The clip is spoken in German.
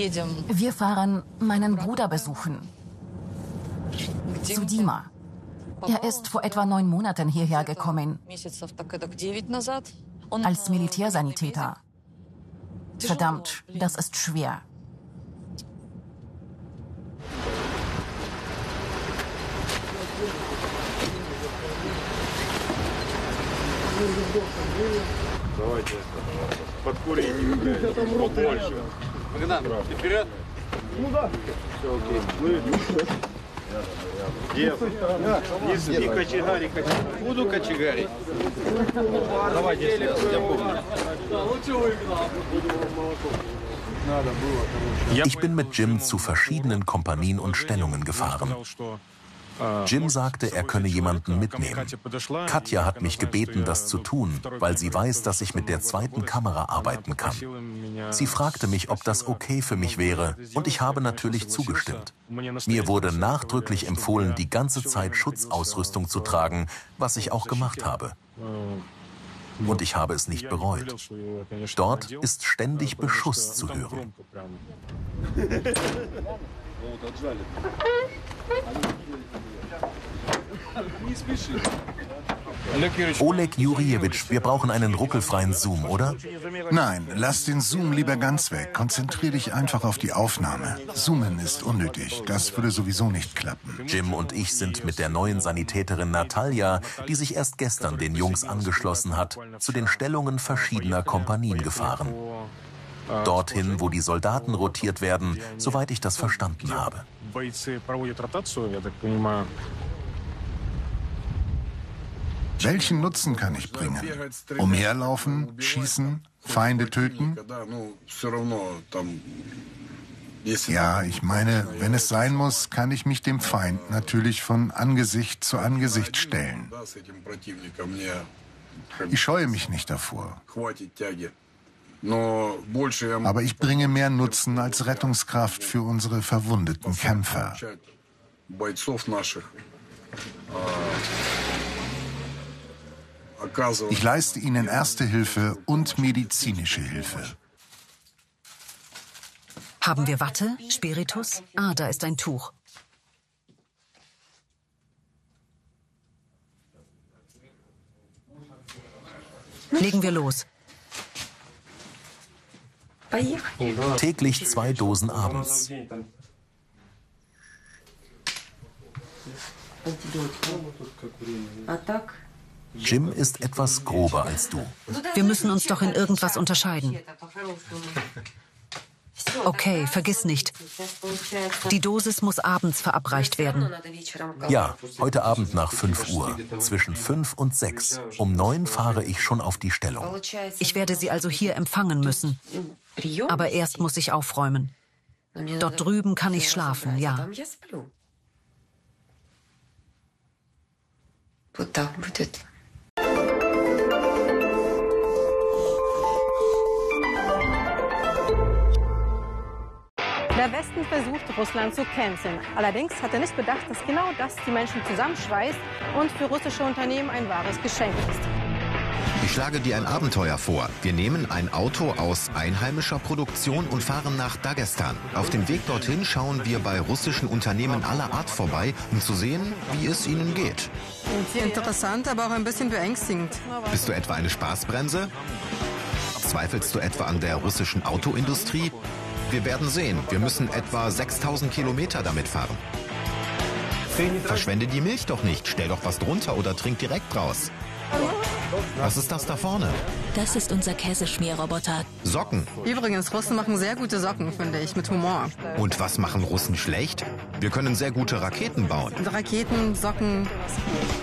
Wir fahren meinen Bruder besuchen. Zu Dima. Er ist vor etwa 9 Monaten hierher gekommen. Als Militärsanitäter. Verdammt, das ist schwer. Ich bin mit Jim zu verschiedenen Kompanien und Stellungen gefahren. Jim sagte, er könne jemanden mitnehmen. Katja hat mich gebeten, das zu tun, weil sie weiß, dass ich mit der zweiten Kamera arbeiten kann. Sie fragte mich, ob das okay für mich wäre, und ich habe natürlich zugestimmt. Mir wurde nachdrücklich empfohlen, die ganze Zeit Schutzausrüstung zu tragen, was ich auch gemacht habe. Und ich habe es nicht bereut. Dort ist ständig Beschuss zu hören. Oleg Jurjewitsch, wir brauchen einen ruckelfreien Zoom, oder? Nein, lass den Zoom lieber ganz weg. Konzentrier dich einfach auf die Aufnahme. Zoomen ist unnötig. Das würde sowieso nicht klappen. Jim und ich sind mit der neuen Sanitäterin Natalia, die sich erst gestern den Jungs angeschlossen hat, zu den Stellungen verschiedener Kompanien gefahren. Dorthin, wo die Soldaten rotiert werden, soweit ich das verstanden habe. Welchen Nutzen kann ich bringen? Umherlaufen, schießen, Feinde töten? Ja, ich meine, wenn es sein muss, kann ich mich dem Feind natürlich von Angesicht zu Angesicht stellen. Ich scheue mich nicht davor. Aber ich bringe mehr Nutzen als Rettungskraft für unsere verwundeten Kämpfer. Ich leiste ihnen Erste Hilfe und medizinische Hilfe. Haben wir Watte, Spiritus? Ah, da ist ein Tuch. Legen wir los. Täglich 2 Dosen abends. Jim ist etwas grober als du. Wir müssen uns doch in irgendwas unterscheiden. Okay, vergiss nicht. Die Dosis muss abends verabreicht werden. Ja, heute Abend nach 5 Uhr. Zwischen 5 und 6. Um 9 fahre ich schon auf die Stellung. Ich werde sie also hier empfangen müssen. Aber erst muss ich aufräumen. Dort drüben kann ich schlafen, ja. Der Westen versucht, Russland zu canceln. Allerdings hat er nicht bedacht, dass genau das die Menschen zusammenschweißt und für russische Unternehmen ein wahres Geschenk ist. Ich schlage dir ein Abenteuer vor. Wir nehmen ein Auto aus einheimischer Produktion und fahren nach Dagestan. Auf dem Weg dorthin schauen wir bei russischen Unternehmen aller Art vorbei, um zu sehen, wie es ihnen geht. Interessant, aber auch ein bisschen beängstigend. Bist du etwa eine Spaßbremse? Zweifelst du etwa an der russischen Autoindustrie? Wir werden sehen. Wir müssen etwa 6000 Kilometer damit fahren. Verschwende die Milch doch nicht. Stell doch was drunter oder trink direkt raus. Was ist das da vorne? Das ist unser Käseschmierroboter. Socken. Übrigens, Russen machen sehr gute Socken, finde ich, mit Humor. Und was machen Russen schlecht? Wir können sehr gute Raketen bauen. Raketen, Socken.